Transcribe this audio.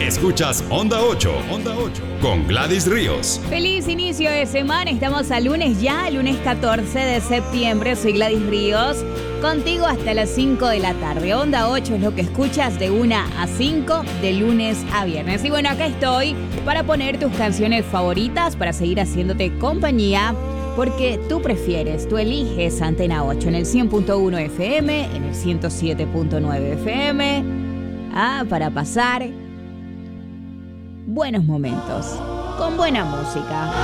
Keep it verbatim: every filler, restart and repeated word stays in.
Escuchas Onda ocho, Onda ocho, con Gladys Ríos. Feliz inicio de semana, estamos a lunes ya, lunes catorce de septiembre. Soy Gladys Ríos, contigo hasta las cinco de la tarde. Onda ocho es lo que escuchas de una a cinco, de lunes a viernes. Y bueno, acá estoy para poner tus canciones favoritas, para seguir haciéndote compañía, porque tú prefieres, tú eliges Antena ocho en el cien punto uno F M, en el ciento siete punto nueve F M, ah, para pasar buenos momentos, con buena música.